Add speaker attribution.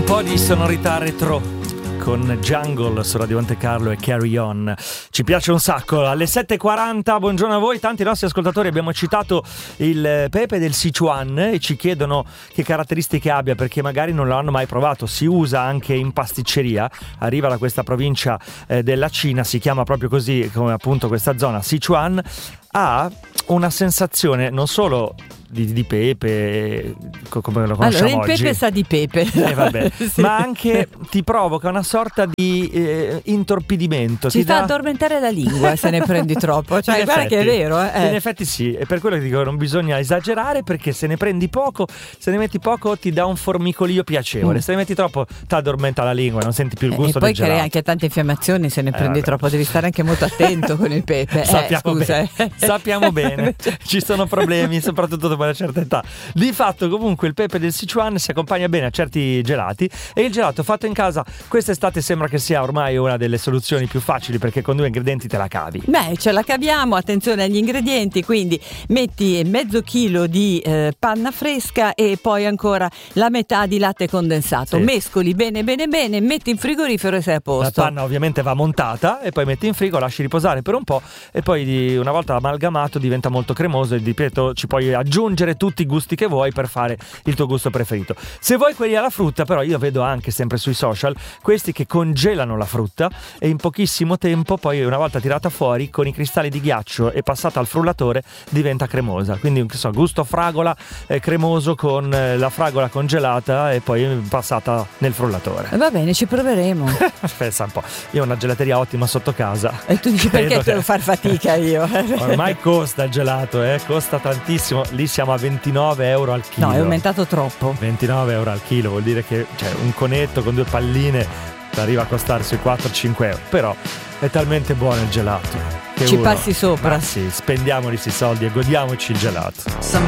Speaker 1: po' di sonorità retro con Jungle su Radio Monte Carlo e Carry On. Ci piace un sacco. Alle 7.40, buongiorno a voi. Tanti nostri ascoltatori abbiamo citato il pepe del Sichuan e ci chiedono che caratteristiche abbia, perché magari non l'hanno mai provato. Si usa anche in pasticceria, arriva da questa provincia della Cina, si chiama proprio così, come appunto questa zona, Sichuan. Ha una sensazione non solo di pepe, come lo conosciamo
Speaker 2: allora, il
Speaker 1: oggi.
Speaker 2: pepe sa di pepe.
Speaker 1: Vabbè.
Speaker 2: Sì.
Speaker 1: Ma anche ti provoca una sorta di intorpidimento.
Speaker 2: Ci fa addormentare la lingua se ne prendi troppo. Cioè, guarda che è vero.
Speaker 1: In effetti sì, è per quello che dico, non bisogna esagerare, perché se ne prendi poco, se ne metti poco ti dà un formicolio piacevole. Se ne metti troppo ti addormenta la lingua, non senti più il gusto del gelato.
Speaker 2: E poi crea anche tante infiammazioni se ne prendi troppo, devi stare anche molto attento con il pepe.
Speaker 1: Sappiamo bene, ci sono problemi, soprattutto dopo una certa età. Di fatto comunque il pepe del Sichuan si accompagna bene a certi gelati, e il gelato fatto in casa quest'estate sembra che sia ormai una delle soluzioni più facili, perché con 2 ingredienti te la cavi.
Speaker 2: Beh, ce la caviamo, attenzione agli ingredienti, quindi metti mezzo chilo di panna fresca e poi ancora la metà di latte condensato, mescoli bene, metti in frigorifero e sei a posto.
Speaker 1: La panna ovviamente va montata e poi metti in frigo, lasci riposare per un po' e poi una volta amalgamato diventa molto cremoso, e ripeto, ci puoi aggiungere tutti i gusti che vuoi per fare il tuo gusto preferito. Se vuoi quelli alla frutta, però io vedo anche sempre sui social questi che congelano la frutta e in pochissimo tempo, poi una volta tirata fuori con i cristalli di ghiaccio e passata al frullatore, diventa cremosa. Quindi gusto fragola cremoso con la fragola congelata e poi passata nel frullatore.
Speaker 2: Va bene, ci proveremo.
Speaker 1: Pensa un po', io ho una gelateria ottima sotto casa
Speaker 2: e tu dici perché devo far fatica io?
Speaker 1: Ormai costa il gelato, costa tantissimo. Lì siamo a 29 euro al chilo.
Speaker 2: No, è aumentato troppo.
Speaker 1: 29 euro al chilo vuol dire che un conetto con 2 palline arriva a costare sui 4-5 euro. Però è talmente buono il gelato che
Speaker 2: ci passi sopra.
Speaker 1: Sì, spendiamoci questi soldi e godiamoci il gelato.